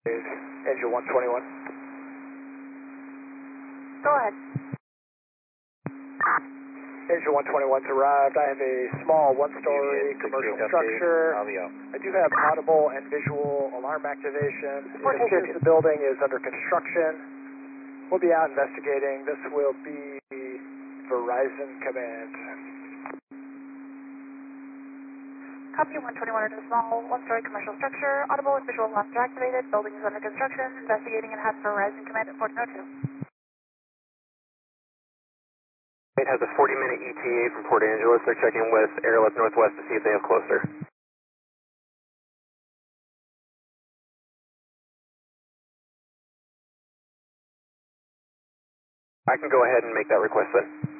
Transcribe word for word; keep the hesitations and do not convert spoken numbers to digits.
Angel one twenty-one. Go ahead. Angel one twenty-one's arrived. I have a small one-story commercial structure. I do have audible and visual alarm activation. It appears the building is under construction. We'll be out investigating. This will be Verizon Command. Copy one twenty-one into small one-story commercial structure. Audible and visual alarms are activated. Building is under construction. Investigating and have Verizon Command at fourteen oh two. It has a forty minute E T A from Port Angeles. They're checking with Airlift Northwest to see if they have closer. I can go ahead and make that request then.